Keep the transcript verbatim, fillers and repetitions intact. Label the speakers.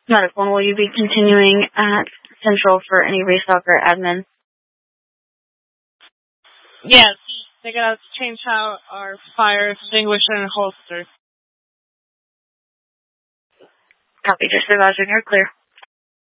Speaker 1: Medical, and will you be continuing at Central for any restock or admin?
Speaker 2: Yes. They gotta change out our fire extinguisher and holster.
Speaker 1: Copy, just advising you're clear.